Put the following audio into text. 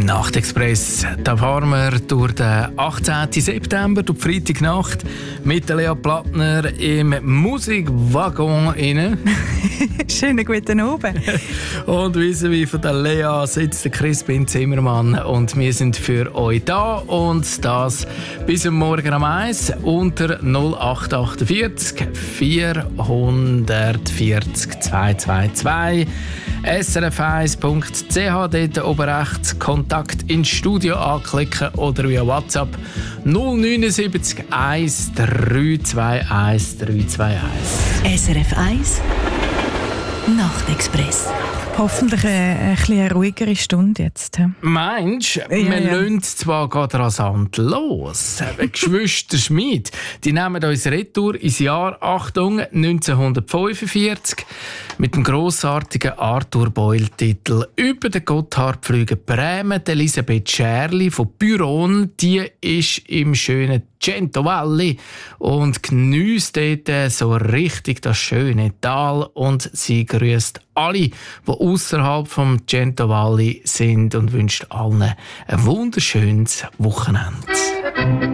Nachtexpress, da fahren wir durch den 18. September, durch die Freitagnacht mit der Lea Plattner im Musikwaggon rein. Schönen guten Abend. Und vis-à-vis von der Lea sitzt der Crispin Zimmermann und wir sind für euch da und das bis am Morgen um 1 unter 0848 440 222 srf1.ch, dort oben rechts Kontakt ins Studio anklicken oder via WhatsApp 079 1 321 321. SRF 1 Nachtexpress. Hoffentlich eine etwas ruhigere Stunde jetzt. Meinst du, wir lassen zwar gerade rasant los. Geschwister Schmid, die nehmen uns retour ins Jahr, Achtung, 1945 mit dem grossartigen Arthur Boyle-Titel «Über den Gotthard fliegen Bremen». Elisabeth Scherli von Büron, die ist im schönen Cento Valley und geniesst dort so richtig das schöne Tal und sie grüßt alle, die außerhalb vom Cento Valley sind und wünscht allen ein wunderschönes Wochenende.